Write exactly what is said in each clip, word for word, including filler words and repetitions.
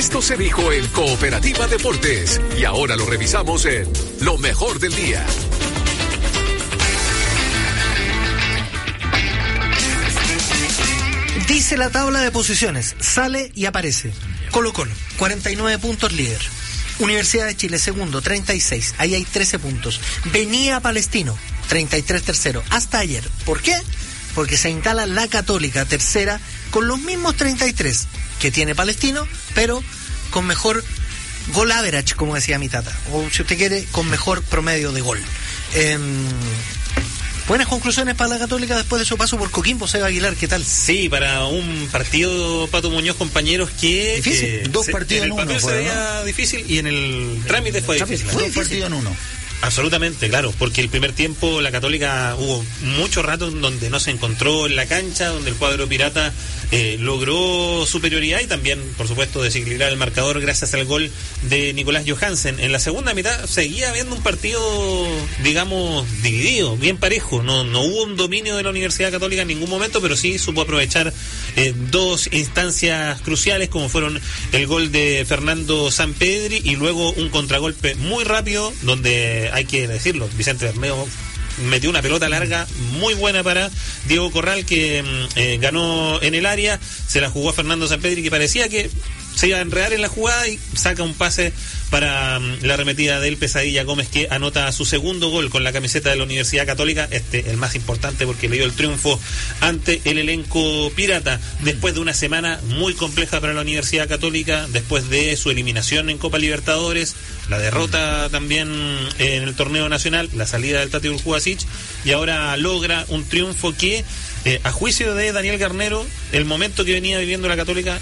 Esto se dijo en Cooperativa Deportes y ahora lo revisamos en Lo Mejor del Día. Dice la tabla de posiciones, sale y aparece. Colo-Colo, cuarenta y nueve puntos líder. Universidad de Chile, segundo, treinta y seis. Ahí hay trece puntos. Venía Palestino, treinta y tres tercero. Hasta ayer. ¿Por qué? Porque se instala la Católica, tercera, con los mismos treinta y tres que tiene Palestino, pero con mejor goal average, como decía mi tata. O si usted quiere, con mejor promedio de gol. Eh, Buenas conclusiones para la Católica después de su paso por Coquimbo. Seba Aguilar, ¿qué tal? Sí, para un partido, Pato Muñoz, compañeros, que... Difícil, eh, dos se, partidos en, en uno. En el fue, se veía ¿no? difícil y en el trámite fue difícil. Fue dos partidos en uno. Absolutamente, claro, porque el primer tiempo la Católica hubo mucho rato en donde no se encontró en la cancha, donde el cuadro pirata eh, logró superioridad y también, por supuesto, desequilibrar el marcador gracias al gol de Nicolás Johansen. En la segunda mitad seguía habiendo un partido, digamos, dividido, bien parejo. No, no hubo un dominio de la Universidad Católica en ningún momento, pero sí supo aprovechar eh, dos instancias cruciales, como fueron el gol de Fernando Sampedri y luego un contragolpe muy rápido, donde hay que decirlo, Vicente Bermeo metió una pelota larga muy buena para Diego Corral, que eh, ganó en el área, se la jugó a Fernando Sampedri, que parecía que se iba a enredar en la jugada y saca un pase para um, la arremetida del Pesadilla Gómez, que anota su segundo gol con la camiseta de la Universidad Católica, este el más importante porque le dio el triunfo ante el elenco pirata, después de una semana muy compleja para la Universidad Católica, después de su eliminación en Copa Libertadores, la derrota también en el torneo nacional, la salida del Tati Urjubasic, y ahora logra un triunfo que, Eh, a juicio de Daniel Garnero, el momento que venía viviendo la Católica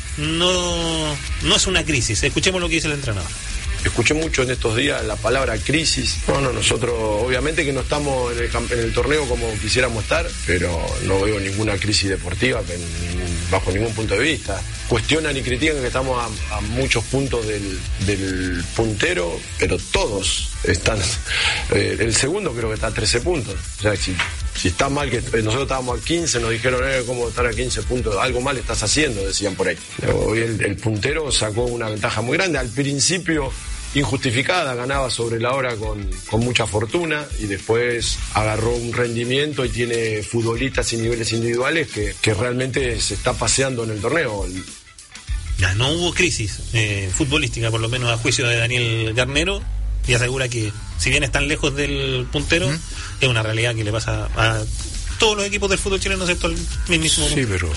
no, no es una crisis. Escuchemos lo que dice el entrenador. Escuché mucho en estos días la palabra crisis. No, no, nosotros obviamente que no estamos en el, en el torneo como quisiéramos estar, pero no veo ninguna crisis deportiva en, bajo ningún punto de vista. Cuestionan y critican que estamos a, a muchos puntos del, del puntero, pero todos están. Eh, el segundo creo que está a trece puntos. O sea, si, si está mal, que nosotros estábamos a quince, nos dijeron, eh, ¿cómo estar a quince puntos? Algo mal estás haciendo, decían por ahí. Hoy el, el puntero sacó una ventaja muy grande. Al principio, injustificada, ganaba sobre la hora con, con mucha fortuna y después agarró un rendimiento y tiene futbolistas y niveles individuales que, que realmente se está paseando en el torneo. Ya, no hubo crisis eh, futbolística, por lo menos a juicio de Daniel Garnero, y asegura que si bien están lejos del puntero, ¿Mm? es una realidad que le pasa a todos los equipos del fútbol chileno excepto el mismísimo. Sí, pero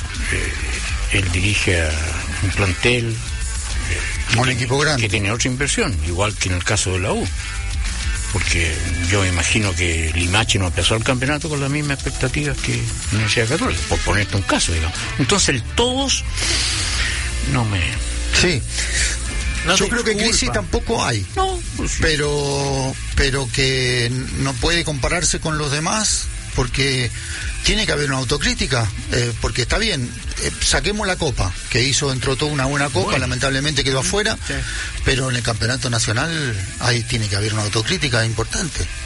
eh, él dirige a un plantel eh, un equipo grande que tiene otra inversión, igual que en el caso de la U, porque yo me imagino que Limache no empezó el campeonato con las mismas expectativas que la Universidad Católica, por ponerte un caso, digamos. Entonces el todos no me... Sí. No Yo creo que culpa. Crisis tampoco hay, no, pues sí. pero pero que no puede compararse con los demás porque tiene que haber una autocrítica, eh, porque está bien, eh, saquemos la copa, que hizo, entró toda una buena copa, bueno. lamentablemente quedó afuera, sí. pero en el campeonato nacional ahí tiene que haber una autocrítica importante.